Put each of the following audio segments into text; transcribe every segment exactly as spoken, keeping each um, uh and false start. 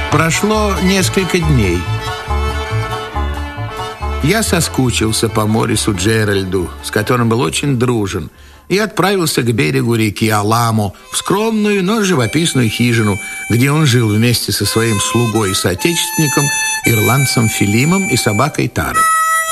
Прошло несколько дней. Я соскучился по Морису Джеральду, с которым был очень дружен, и отправился к берегу реки Аламо, в скромную, но живописную хижину, где он жил вместе со своим слугой и соотечественником, ирландцем Филимом и собакой Тарой.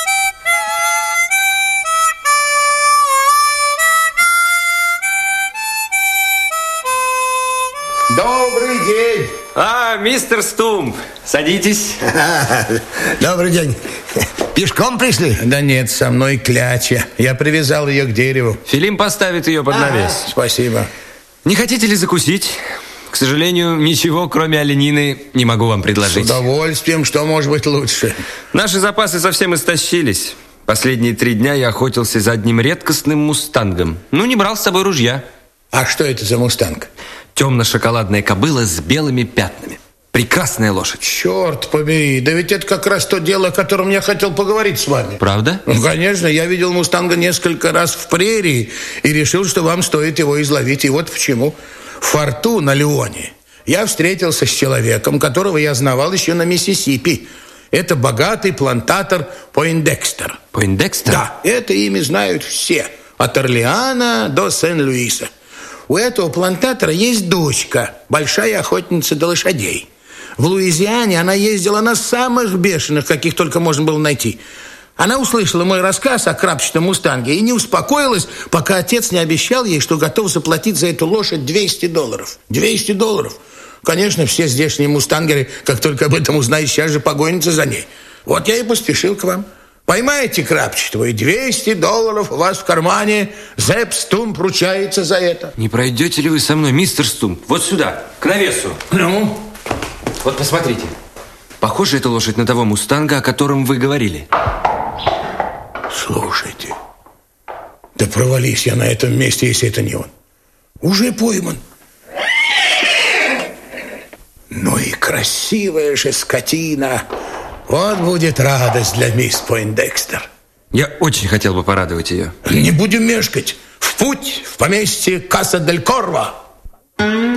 Добрый день! А, мистер Стумп, садитесь. Добрый день. Пешком пришли? Да нет, со мной кляча. Я привязал ее к дереву. Филим поставит ее под навес. А, спасибо. Не хотите ли закусить? К сожалению, ничего, кроме оленины, не могу вам предложить. С удовольствием. Что может быть лучше? Наши запасы совсем истощились. Последние три дня я охотился за одним редкостным мустангом. Ну, не брал с собой ружья. А что это за мустанг? Темно-шоколадная кобыла с белыми пятнами. Прекрасная лошадь. Черт побери, да ведь это как раз то дело, о котором я хотел поговорить с вами. Правда? Ну, конечно, я видел мустанга несколько раз в прерии и решил, что вам стоит его изловить. И вот почему. В форту на Леоне я встретился с человеком, которого я знавал еще на Миссисипи. Это богатый плантатор Пойндекстер. Пойндекстер? Да, это имя знают все. От Орлеана до Сен-Луиса. У этого плантатора есть дочка, большая охотница до лошадей. В Луизиане она ездила на самых бешеных, каких только можно было найти. Она услышала мой рассказ о крапчатом мустанге и не успокоилась, пока отец не обещал ей, что готов заплатить за эту лошадь двести долларов. двести долларов. Конечно, все здешние мустангеры, как только об этом узнают, сейчас же погонятся за ней. Вот я и поспешил к вам. Поймаете крапчатого, и двести долларов у вас в кармане. Зепп Стумп ручается за это. Не пройдете ли вы со мной, мистер Стумп? Вот сюда, к навесу. Ну? Вот посмотрите. Похожа эта лошадь на того мустанга, о котором вы говорили. Слушайте, да провались я на этом месте, если это не он. Уже пойман. Ну и красивая же скотина. Вот будет радость для мисс Пойндекстер. Я очень хотел бы порадовать ее. Не будем мешкать. В путь, в поместье Каса-дель-Корво.